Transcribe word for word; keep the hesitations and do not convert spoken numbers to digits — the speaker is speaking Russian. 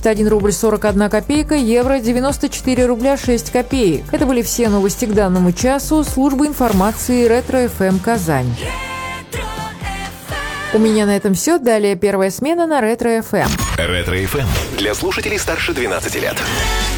семьдесят один рубль сорок одна копейка, евро девяносто четыре рубля шесть копеек. Это были все новости к данному часу. Служба информации Ретро-эф эм Казань. У меня на этом все. Далее первая смена на Ретро-эф эм. Ретро-эф эм для слушателей старше двенадцати лет.